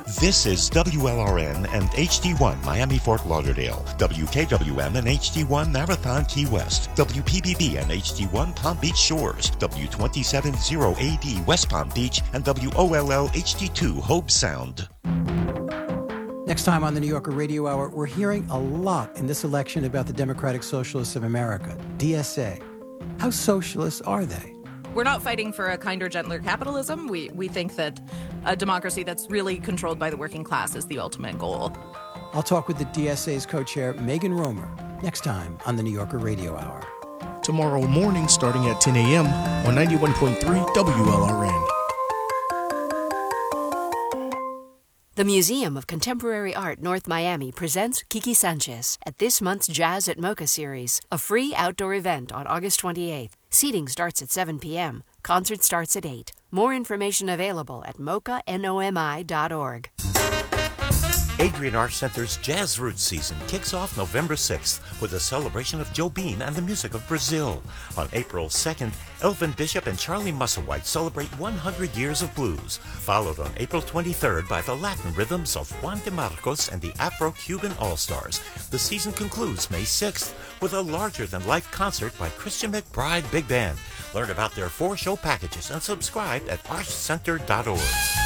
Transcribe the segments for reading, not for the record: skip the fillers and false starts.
This is WLRN and HD1 Miami-Fort Lauderdale, WKWM and HD1 Marathon Key West, WPBB and HD1 Palm Beach Shores, W270AD West Palm Beach, and WOLL HD2 Hope Sound. Next time on the New Yorker Radio Hour, we're hearing a lot in this election about the Democratic Socialists of America, DSA. How socialist are they? We're not fighting for a kinder, gentler capitalism. We think that a democracy that's really controlled by the working class is the ultimate goal. I'll talk with the DSA's co-chair, Megan Romer, next time on the New Yorker Radio Hour. Tomorrow morning, starting at 10 a.m. on 91.3 WLRN. The Museum of Contemporary Art North Miami presents Kiki Sanchez at this month's Jazz at Mocha series, a free outdoor event on August 28th. Seating starts at 7 p.m. Concert starts at 8. More information available at mochanomi.org. Adrian Arts Center's Jazz Roots season kicks off November 6th with a celebration of Jobim and the music of Brazil. On April 2nd, Elvin Bishop and Charlie Musselwhite celebrate 100 years of blues, followed on April 23rd by the Latin rhythms of Juan de Marcos and the Afro-Cuban All-Stars. The season concludes May 6th with a larger-than-life concert by Christian McBride Big Band. Learn about their 4-show packages and subscribe at artscenter.org.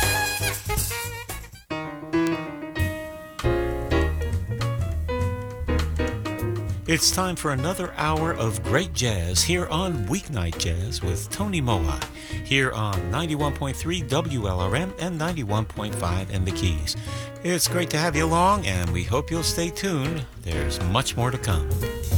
It's time for another hour of great jazz here on Weeknight Jazz with Tony Moa, here on 91.3 WLRM and 91.5 in the Keys. It's great to have you along, and we hope you'll stay tuned. There's much more to come.